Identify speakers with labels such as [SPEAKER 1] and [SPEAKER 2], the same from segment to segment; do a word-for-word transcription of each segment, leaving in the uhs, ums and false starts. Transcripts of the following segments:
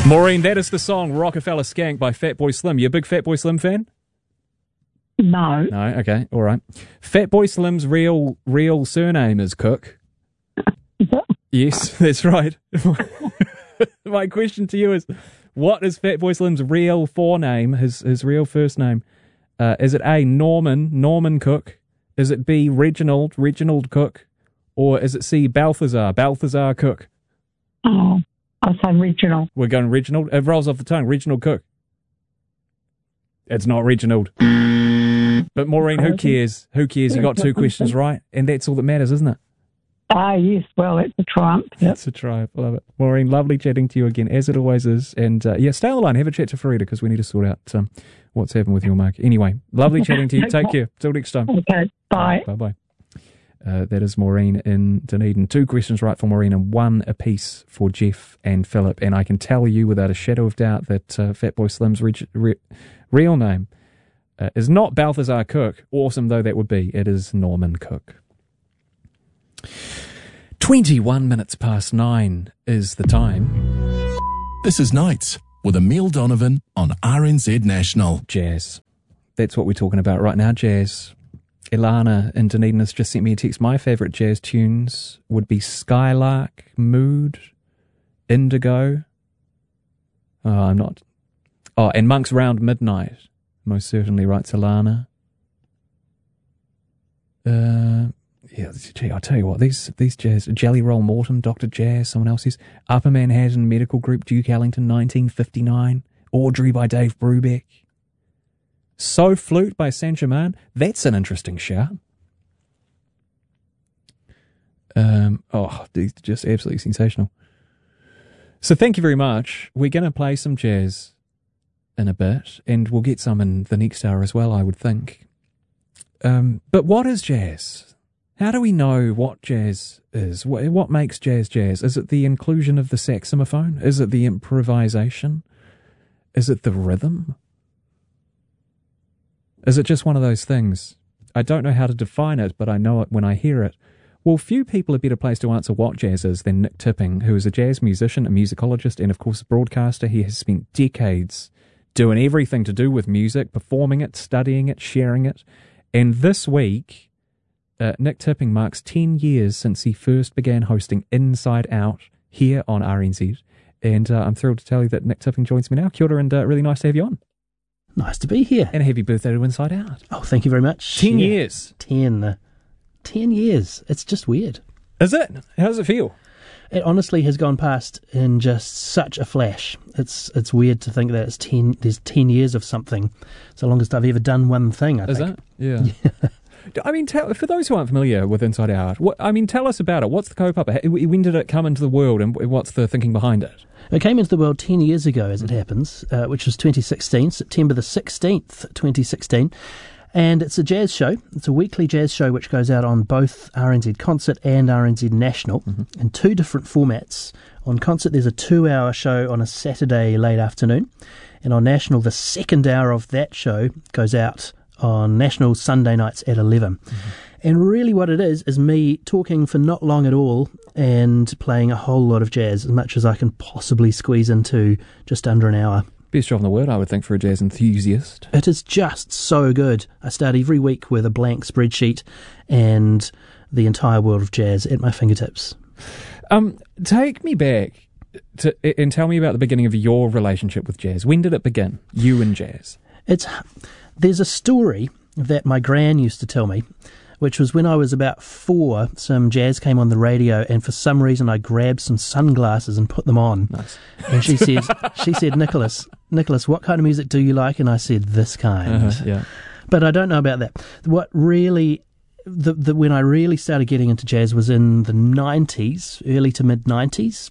[SPEAKER 1] Maureen, that is the song Rockefeller Skank by Fatboy Slim. You a big Fatboy Slim fan?
[SPEAKER 2] No.
[SPEAKER 1] No, okay, all right. Fatboy Slim's real real surname is Cook. Yes, that's right. My question to you is, what is Fatboy Slim's real forename, his, his real first name? Uh, is it A, Norman, Norman Cook? Is it B, Reginald, Reginald Cook? Or is it C, Balthazar, Balthazar Cook?
[SPEAKER 2] Oh, I'll say Reginald.
[SPEAKER 1] We're going Reginald. It rolls off the tongue. Reginald Cook. It's not Reginald. But Maureen, who cares? Who cares? You got two questions right, and that's all that matters, isn't it?
[SPEAKER 2] Ah, yes. Well, it's a triumph. Yep.
[SPEAKER 1] It's a triumph. I love it. Maureen, lovely chatting to you again, as it always is. And uh, yeah, stay on the line. Have a chat to Farida, because we need to sort out um, what's happened with your mark. Anyway, lovely chatting to you. Take care. Till next time.
[SPEAKER 2] Okay. Bye.
[SPEAKER 1] Bye-bye. Uh, that is Maureen in Dunedin. Two questions right for Maureen and one apiece for Jeff and Philip. And I can tell you without a shadow of doubt that uh, Fatboy Slim's re- re- real name uh, is not Balthazar Cook, awesome though that would be. It is Norman Cook. twenty-one minutes past nine is the time.
[SPEAKER 3] This is Nights with Emile Donovan on R N Z National.
[SPEAKER 1] Jazz. That's what we're talking about right now, jazz. Ilana in Dunedin has just sent me a text. My favourite jazz tunes would be Skylark, Mood, Indigo. Oh, I'm not. Oh, and Monk's Round Midnight. Most certainly, writes Ilana. Uh, yeah, gee, I'll tell you what, these these jazz, Jelly Roll Morton, Doctor Jazz, someone else is Upper Manhattan Medical Group, Duke Ellington, nineteen fifty-nine, Audrey by Dave Brubeck. So Flute by Saint-Germain, that's an interesting shout. Um, oh, these are just absolutely sensational. So thank you very much. We're going to play some jazz in a bit, and we'll get some in the next hour as well, I would think. Um, but what is jazz? How do we know what jazz is? What, what makes jazz jazz? Is it the inclusion of the saxophone? Is it the improvisation? Is it the rhythm? Is it just one of those things? I don't know how to define it, but I know it when I hear it. Well, few people are better placed to answer what jazz is than Nick Tipping, who is a jazz musician, a musicologist, and of course a broadcaster. He has spent decades doing everything to do with music, performing it, studying it, sharing it. And this week, uh, Nick Tipping marks ten years since he first began hosting Inside Out here on R N Z. And uh, I'm thrilled to tell you that Nick Tipping joins me now. Kia ora, and uh, really nice to have you on.
[SPEAKER 4] Nice to be here.
[SPEAKER 1] And a happy birthday to Inside Out.
[SPEAKER 4] Oh, thank you very much.
[SPEAKER 1] Ten
[SPEAKER 4] yeah.
[SPEAKER 1] years.
[SPEAKER 4] Ten. Uh, ten years. It's just weird.
[SPEAKER 1] Is it? How does it feel?
[SPEAKER 4] It honestly has gone past in just such a flash. It's it's weird to think that it's ten. There's ten years of something. It's the longest I've ever done one thing, I
[SPEAKER 1] Is
[SPEAKER 4] think.
[SPEAKER 1] it? Yeah. yeah. I mean, tell, for those who aren't familiar with Inside Out, what, I mean, tell us about it. What's the kaupapa? When did it come into the world, and what's the thinking behind it?
[SPEAKER 4] It came into the world ten years ago, as it happens, uh, which was twenty sixteen, September the sixteenth, twenty sixteen. And it's a jazz show. It's a weekly jazz show which goes out on both R N Z Concert and R N Z National mm-hmm. in two different formats. On Concert, there's a two-hour show on a Saturday late afternoon. And on National, the second hour of that show goes out on National Sunday nights at eleven. Mm-hmm. And really what it is, is me talking for not long at all and playing a whole lot of jazz, as much as I can possibly squeeze into just under an hour.
[SPEAKER 1] Best job in the world, I would think, for a jazz enthusiast.
[SPEAKER 4] It is just so good. I start every week with a blank spreadsheet and the entire world of jazz at my fingertips.
[SPEAKER 1] Um, take me back to, and tell me about the beginning of your relationship with jazz. When did it begin, you and jazz?
[SPEAKER 4] It's There's a story that my gran used to tell me, which was when I was about four, some jazz came on the radio, and for some reason I grabbed some sunglasses and put them on.
[SPEAKER 1] Nice.
[SPEAKER 4] And she said, she said, Nicholas, Nicholas, what kind of music do you like? And I said, this kind.
[SPEAKER 1] Uh-huh, yeah.
[SPEAKER 4] But I don't know about that. What really, the, the when I really started getting into jazz was in the nineties, early to mid nineties,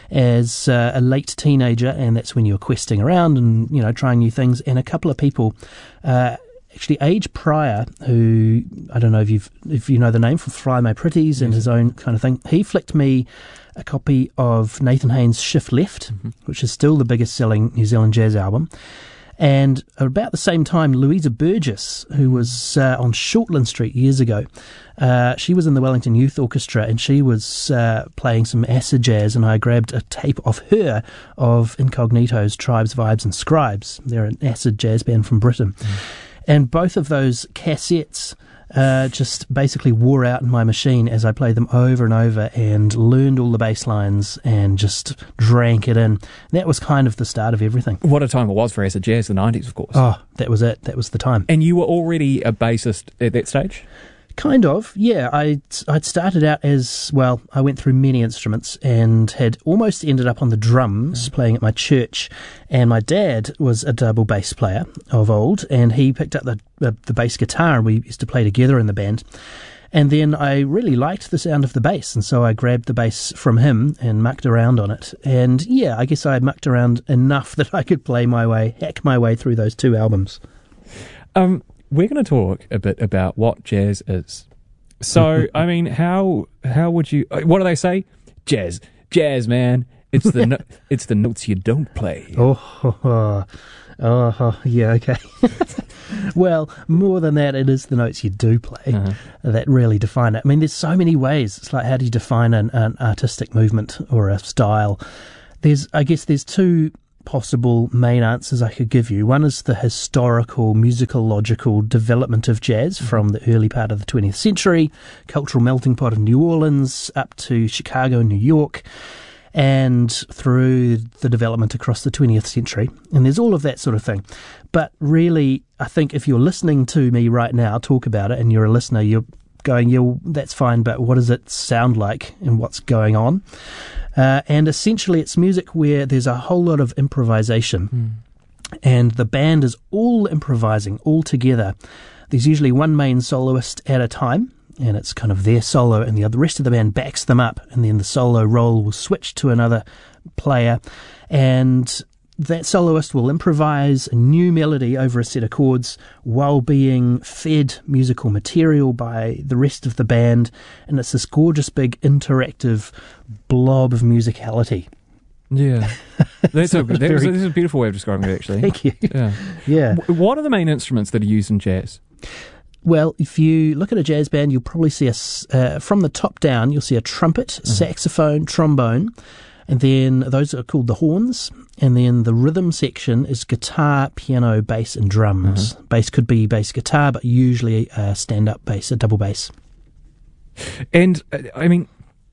[SPEAKER 4] as uh, a late teenager, and that's when you were questing around and, you know, trying new things. And a couple of people, uh, actually Age Pryor, who I don't know if you've if you know the name, from Fly My Pretties and yes. his own kind of thing, he flicked me a copy of Nathan Haynes' Shift Left, mm-hmm. which is still the biggest selling New Zealand jazz album. And about the same time, Louisa Burgess, who was uh, on Shortland Street years ago, uh, she was in the Wellington Youth Orchestra, and she was uh, playing some acid jazz, and I grabbed a tape of her of Incognito's Tribes, Vibes and Scribes. They're an acid jazz band from Britain. Mm. And both of those cassettes uh, just basically wore out in my machine as I played them over and over and learned all the bass lines and just drank it in. That was kind of the start of everything.
[SPEAKER 1] What a time it was for acid jazz, the nineties, of course.
[SPEAKER 4] Oh, that was it. That was the time.
[SPEAKER 1] And you were already a bassist at that stage?
[SPEAKER 4] Kind of, yeah. I'd, I'd started out as, well, I went through many instruments and had almost ended up on the drums, mm. playing at my church. And my dad was a double bass player of old, and he picked up the, the, the bass guitar, and we used to play together in the band. And then I really liked the sound of the bass, and so I grabbed the bass from him and mucked around on it. And yeah, I guess I mucked around enough that I could play my way, hack my way through those two albums.
[SPEAKER 1] Um... We're going to talk a bit about what jazz is. So, I mean, how how would you? What do they say? Jazz, jazz, man. It's the no, it's the notes you don't play.
[SPEAKER 4] Oh, oh, oh, oh yeah, okay. Well, more than that, it is the notes you do play uh-huh. that really define it. I mean, there's so many ways. It's like, how do you define an, an artistic movement or a style? There's, I guess, there's two possible main answers I could give you. One is the historical, musicological development of jazz from the early part of the twentieth century, cultural melting pot of New Orleans up to Chicago, New York, and through the development across the twentieth century. And there's all of that sort of thing. But really, I think if you're listening to me right now talk about it and you're a listener, you're going, yeah, well, that's fine, but what does it sound like and what's going on? Uh, and essentially it's music where there's a whole lot of improvisation mm. and the band is all improvising all together. There's usually one main soloist at a time, and it's kind of their solo, and the other rest of the band backs them up, and then the solo role will switch to another player, and that soloist will improvise a new melody over a set of chords while being fed musical material by the rest of the band, and it's this gorgeous big interactive blob of musicality.
[SPEAKER 1] Yeah, that's a, that was, this is a beautiful way of describing it, actually.
[SPEAKER 4] Thank you.
[SPEAKER 1] Yeah.
[SPEAKER 4] Yeah.
[SPEAKER 1] What are the main instruments that are used in jazz?
[SPEAKER 4] Well, if you look at a jazz band, you'll probably see a, uh, from the top down, you'll see a trumpet, mm-hmm. saxophone, trombone, and then those are called the horns. And then the rhythm section is guitar, piano, bass, and drums. Mm-hmm. Bass could be bass guitar, but usually a stand-up bass, a double bass.
[SPEAKER 1] And, uh, I mean,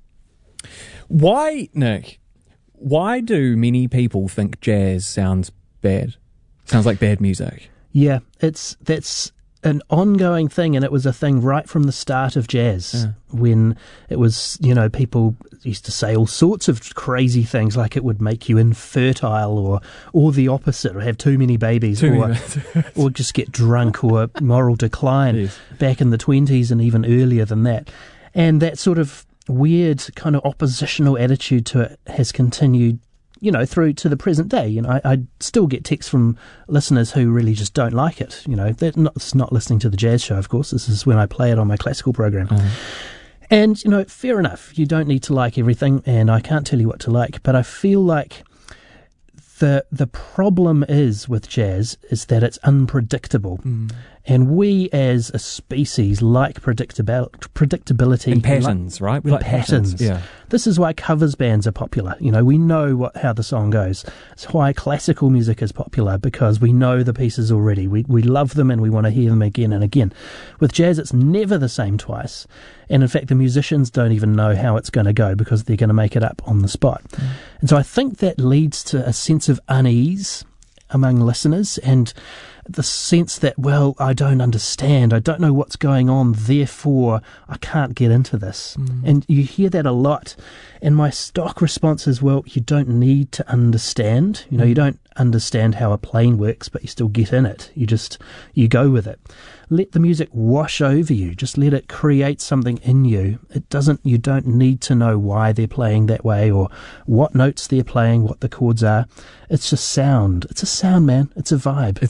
[SPEAKER 1] why, Nick, why do many people think jazz sounds bad? Sounds like bad music?
[SPEAKER 4] Yeah, it's that's an ongoing thing, and it was a thing right from the start of jazz, yeah. when it was, you know, people used to say all sorts of crazy things, like it would make you infertile, or or the opposite, or have too many babies,
[SPEAKER 1] too
[SPEAKER 4] or
[SPEAKER 1] many
[SPEAKER 4] or just get drunk, or moral decline.
[SPEAKER 1] Yes.
[SPEAKER 4] Back in the twenties and even earlier than that. And that sort of weird kind of oppositional attitude to it has continued, you know, through to the present day. You know, I, I still get texts from listeners who really just don't like it. You know, they're not, it's not listening to the jazz show, of course. This is when I play it on my classical program. Mm. And, you know, fair enough. You don't need to like everything, and I can't tell you what to like. But I feel like the the problem is with jazz is that it's unpredictable. Mm. And we as a species like predictabil- predictability.
[SPEAKER 1] And patterns, like, right? We
[SPEAKER 4] like patterns.
[SPEAKER 1] patterns. Yeah.
[SPEAKER 4] This is why covers bands are popular. You know, we know what how the song goes. It's why classical music is popular, because we know the pieces already. We we love them and we want to hear them again and again. With jazz, it's never the same twice. And in fact, the musicians don't even know how it's going to go because they're going to make it up on the spot. Mm. And so I think that leads to a sense of unease among listeners, and the sense that, well, I don't understand, I don't know what's going on, therefore I can't get into this. Mm. And you hear that a lot. And my stock response is, well, you don't need to understand. You know, mm. you don't understand how a plane works, but you still get in it. You just, you go with it. Let the music wash over you. Just let it create something in you. It doesn't, you don't need to know why they're playing that way or what notes they're playing, what the chords are. It's just sound. It's a sound, man. It's a vibe.
[SPEAKER 1] It's a vibe.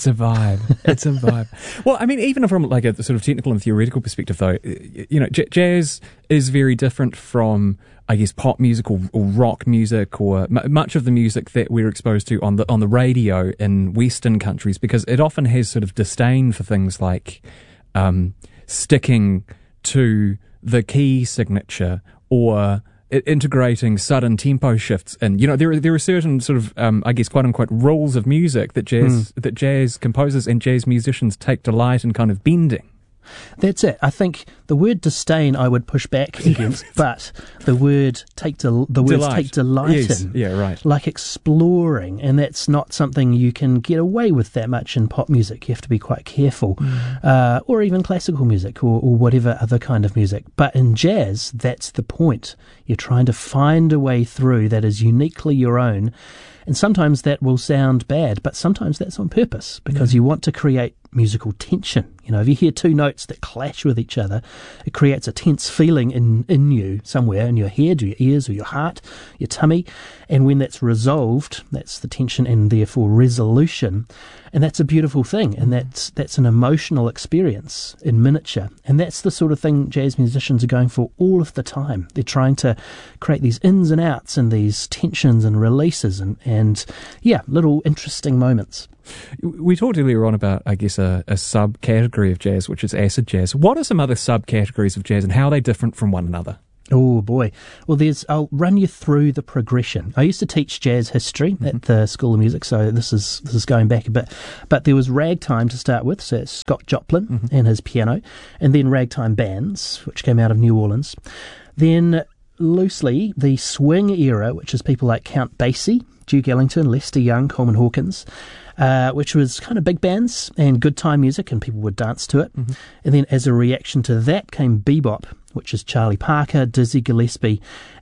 [SPEAKER 1] vibe. It's a vibe. Well, I mean, even from like a sort of technical and theoretical perspective, though, you know, j- jazz is very different from, I guess, pop music or, or rock music or m- much of the music that we're exposed to on the on the radio in Western countries, because it often has sort of disdain for things like um, sticking to the key signature or integrating sudden tempo shifts. And you know, there are there are certain sort of um, I guess quote unquote rules of music that jazz mm. that jazz composers and jazz musicians take delight in kind of bending.
[SPEAKER 4] That's it. I think the word disdain I would push back against, but the word take del- the words
[SPEAKER 1] delight.
[SPEAKER 4] take delight
[SPEAKER 1] yes.
[SPEAKER 4] in,
[SPEAKER 1] yeah, right,
[SPEAKER 4] like exploring, and that's not something you can get away with that much in pop music. You have to be quite careful, mm. uh, or even classical music, or, or whatever other kind of music. But in jazz, that's the point. You're trying to find a way through that is uniquely your own. And sometimes that will sound bad, but sometimes that's on purpose because mm. you want to create musical tension. You know, if you hear two notes that clash with each other, it creates a tense feeling in, in you somewhere, in your head or your ears or your heart, your tummy. And when that's resolved, that's the tension and therefore resolution. And that's a beautiful thing. And that's that's an emotional experience in miniature. And that's the sort of thing jazz musicians are going for all of the time. They're trying to create these ins and outs and these tensions and releases and, and yeah, little interesting moments.
[SPEAKER 1] We talked earlier on about, I guess, a, a subcategory of jazz, which is acid jazz. What are some other subcategories of jazz and how are they different from one another?
[SPEAKER 4] Oh boy. Well, there's, I'll run you through the progression. I used to teach jazz history mm-hmm. at the School of Music, so this is this is going back a bit. But there was ragtime to start with, so it's Scott Joplin mm-hmm. and his piano, and then ragtime bands, which came out of New Orleans. Then loosely the swing era, which is people like Count Basie, Duke Ellington, Lester Young, Coleman Hawkins, uh, which was kind of big bands and good time music, and people would dance to it. Mm-hmm. And then as a reaction to that came bebop, which is Charlie Parker, Dizzy Gillespie,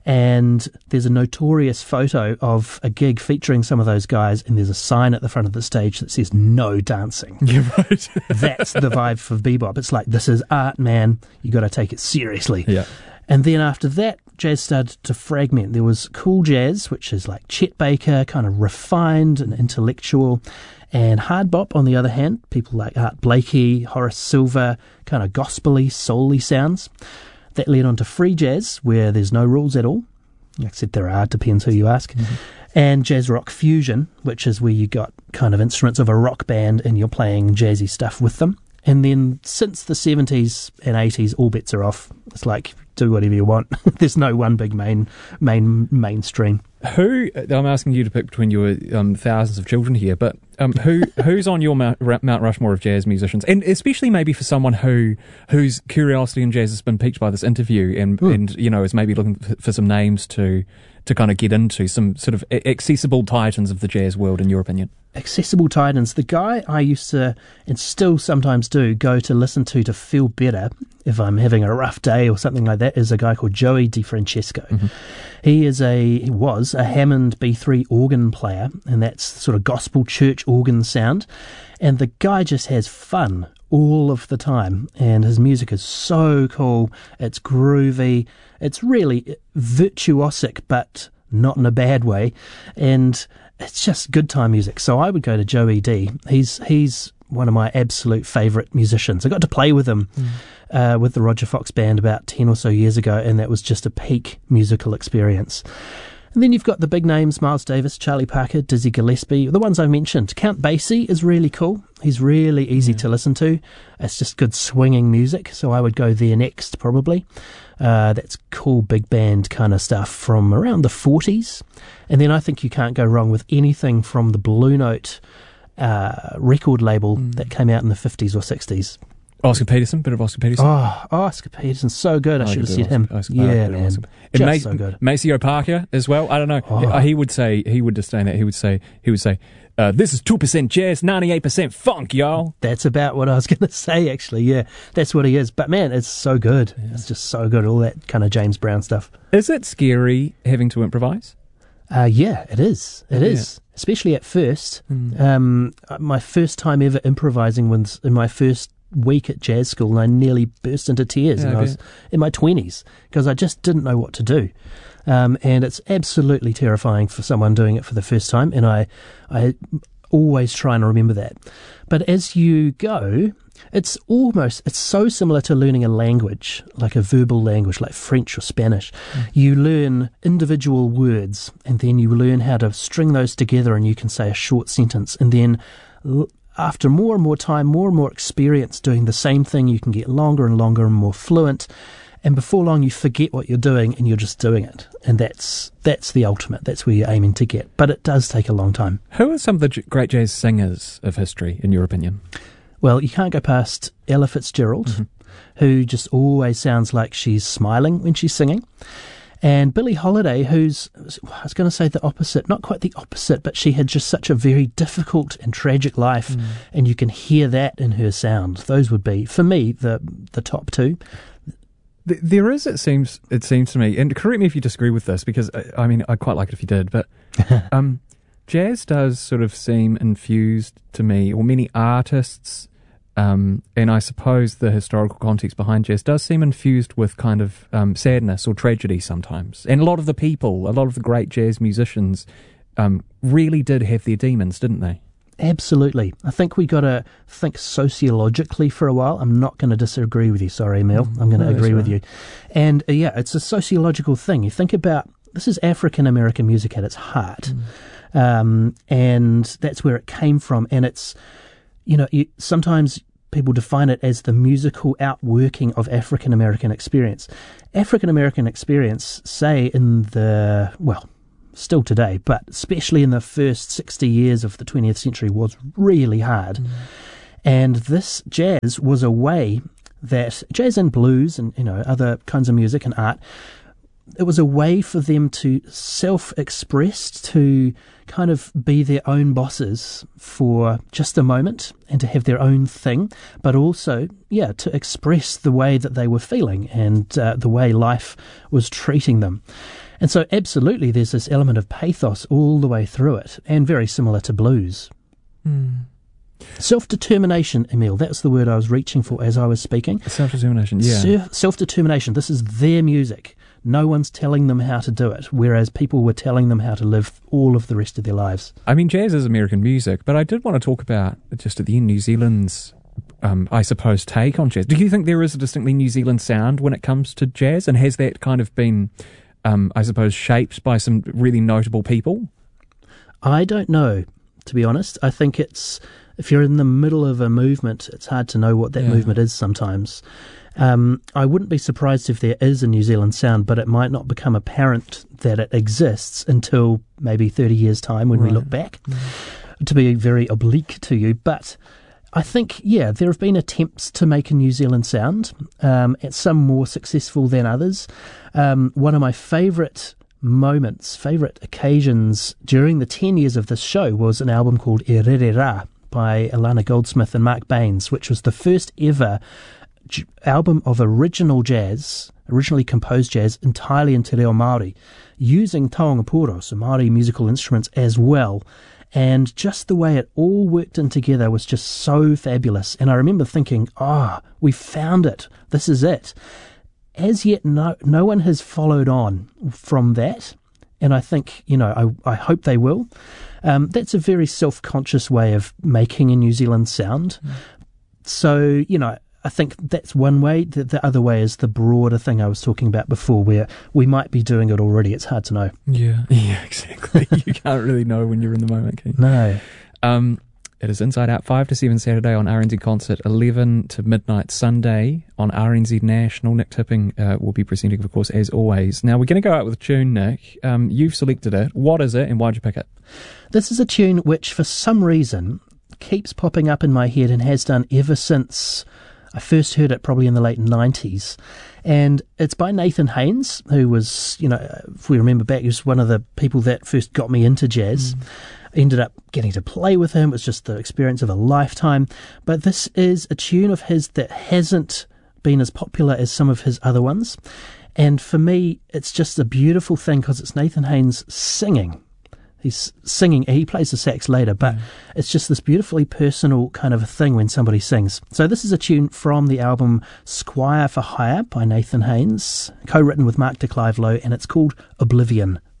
[SPEAKER 4] and there's a notorious photo of a gig featuring some of those guys, and there's a sign at the front of the stage that says no dancing.
[SPEAKER 1] Yeah, right.
[SPEAKER 4] That's the vibe for bebop. It's like, this is art, man. You got to take it seriously.
[SPEAKER 1] Yeah.
[SPEAKER 4] And then after that, jazz started to fragment. There was cool jazz, which is like Chet Baker, kind of refined and intellectual, and hard bop, on the other hand, people like Art Blakey, Horace Silver, kind of gospel-y, soul-y sounds. That led on to free jazz, where there's no rules at all. Like I said, there are, depends who you ask. Mm-hmm. And jazz rock fusion, which is where you got kind of instruments of a rock band and you're playing jazzy stuff with them. And then since the seventies and eighties, all bets are off. It's like, do whatever you want. There's no one big main main mainstream.
[SPEAKER 1] Who, I'm asking you to pick between your um, thousands of children here, but um, who who's on your Mount, Mount Rushmore of jazz musicians? And especially maybe for someone who whose curiosity in jazz has been piqued by this interview and, mm. and you know, is maybe looking for some names to to kind of get into, some sort of accessible titans of the jazz world, in your opinion.
[SPEAKER 4] Accessible titans. The guy I used to, and still sometimes do, go to listen to to feel better if I'm having a rough day or something like that, is a guy called Joey DeFrancesco. Mm-hmm. He is a, he was a Hammond B three organ player, and that's sort of gospel church organ sound. And the guy just has fun all of the time, and his music is so cool. It's groovy. It's really virtuosic, but not in a bad way. And it's just good time music. So I would go to Joey D. He's he's one of my absolute favourite musicians. I got to play with him mm. uh, with the Roger Fox Band about ten or so years ago, and that was just a peak musical experience. And then you've got the big names, Miles Davis, Charlie Parker, Dizzy Gillespie, the ones I mentioned. Count Basie is really cool. He's really easy yeah. to listen to. It's just good swinging music, so I would go there next, probably. Uh, that's cool big band kind of stuff from around the forties. And then I think you can't go wrong with anything from the Blue Note uh, record label mm. that came out in the fifties or sixties.
[SPEAKER 1] Oscar Peterson, bit of Oscar Peterson.
[SPEAKER 4] Oh, Oscar Peterson's so good. I, I should have said him. Oscar, yeah, man. Oscar. Just Mac- so good.
[SPEAKER 1] Maceo Parker as well. I don't know.
[SPEAKER 4] Oh.
[SPEAKER 1] He would say, he would disdain that. He would say, he would say, uh, this is two percent jazz, ninety-eight percent funk, y'all.
[SPEAKER 4] That's about what I was going to say, actually. Yeah, that's what he is. But man, it's so good. Yeah. It's just so good. All that kind of James Brown stuff.
[SPEAKER 1] Is it scary having to improvise?
[SPEAKER 4] Uh, yeah, it is. It yeah. is. Especially at first. Mm. Um, my first time ever improvising was in my first week at jazz school, and I nearly burst into tears.
[SPEAKER 1] Yeah,
[SPEAKER 4] and I was in my twenties because I just didn't know what to do. Um, and it's absolutely terrifying for someone doing it for the first time. And I, I always try and remember that. But as you go, it's almost, it's so similar to learning a language, like a verbal language, like French or Spanish. Mm. You learn individual words, and then you learn how to string those together, and you can say a short sentence. And then after more and more time, more and more experience doing the same thing, you can get longer and longer and more fluent. And before long, you forget what you're doing, and you're just doing it. And that's that's the ultimate. That's where you're aiming to get. But it does take a long time.
[SPEAKER 1] Who are some of the j- great jazz singers of history, in your opinion?
[SPEAKER 4] Well, you can't go past Ella Fitzgerald, mm-hmm. who just always sounds like she's smiling when she's singing. And Billie Holiday, who's, I was going to say the opposite, not quite the opposite, but she had just such a very difficult and tragic life, mm. and you can hear that in her sound. Those would be, for me, the the top two.
[SPEAKER 1] There is, it seems, it seems to me, and correct me if you disagree with this, because, I mean, I'd quite like it if you did, but um, jazz does sort of seem infused to me, or many artists, um, and I suppose the historical context behind jazz does seem infused with kind of um, sadness or tragedy sometimes. And a lot of the people, a lot of the great jazz musicians um, really did have their demons, didn't they?
[SPEAKER 4] Absolutely. I think we got to think sociologically for a while. I'm not going to disagree with you. Sorry, Emil. I'm going to
[SPEAKER 1] no,
[SPEAKER 4] agree with
[SPEAKER 1] right.
[SPEAKER 4] you. And uh, yeah, it's a sociological thing. You think about, this is African American music at its heart. Mm. Um, and that's where it came from. And it's, you know, you, sometimes people define it as the musical outworking of African American experience. African American experience, say in the, well, still today, but especially in the first sixty years of the twentieth century, was really hard. Mm. And this jazz was a way that, jazz and blues and, you know, other kinds of music and art, it was a way for them to self-express, to kind of be their own bosses for just a moment and to have their own thing, but also, yeah, to express the way that they were feeling and uh, the way life was treating them. And so absolutely there's this element of pathos all the way through it, and very similar to blues.
[SPEAKER 1] Mm.
[SPEAKER 4] Self-determination, Emil, that's the word I was reaching for as I was speaking.
[SPEAKER 1] Self-determination, yeah.
[SPEAKER 4] Se- self-determination, this is their music. No one's telling them how to do it, whereas people were telling them how to live all of the rest of their lives.
[SPEAKER 1] I mean, jazz is American music, but I did want to talk about, just at the end, New Zealand's, um, I suppose, take on jazz. Do you think there is a distinctly New Zealand sound when it comes to jazz, and has that kind of been, um, I suppose, shaped by some really notable people?
[SPEAKER 4] I don't know, to be honest. I think it's, if you're in the middle of a movement, it's hard to know what that yeah. movement is sometimes. Um, I wouldn't be surprised if there is a New Zealand sound, but it might not become apparent that it exists until maybe thirty years' time when right. we look back, mm-hmm. to be very oblique to you. But I think, yeah, there have been attempts to make a New Zealand sound, um, and some more successful than others. Um, one of my favourite moments, favourite occasions during the ten years of this show was an album called E Rere Ra by Alana Goldsmith and Mark Baines, which was the first ever j- album of original jazz, originally composed jazz, entirely in te reo Māori, using taonga pōro, so Māori musical instruments as well. And just the way it all worked in together was just so fabulous. And I remember thinking, ah, oh, we found it. This is it. As yet, no, no one has followed on from that. And I think, you know, I, I hope they will. Um, that's a very self-conscious way of making a New Zealand sound. Mm. So, you know, I think that's one way. The, the other way is the broader thing I was talking about before, where we might be doing it already. It's hard to know.
[SPEAKER 1] Yeah, yeah, exactly. You can't really know when you're in the moment, can you?
[SPEAKER 4] No.
[SPEAKER 1] Um, it is Inside Out, five to seven Saturday on R N Z Concert, eleven to midnight Sunday on R N Z National. Nick Tipping uh, will be presenting, of course, as always. Now, we're going to go out with a tune, Nick. Um, you've selected it. What is it, and why'd you pick it?
[SPEAKER 4] This is a tune which, for some reason, keeps popping up in my head and has done ever since I first heard it, probably in the late nineties. And it's by Nathan Haynes, who was, you know, if we remember back, he was one of the people that first got me into jazz. Mm. Ended up getting to play with him. It was just the experience of a lifetime. But this is a tune of his that hasn't been as popular as some of his other ones. And for me, it's just a beautiful thing because it's Nathan Haynes singing. He's singing, he plays the sax later, but mm. it's just this beautifully personal kind of a thing when somebody sings. So this is a tune from the album Squire for Hire by Nathan Haynes, co-written with Mark de Clive Lowe, and it's called Oblivion.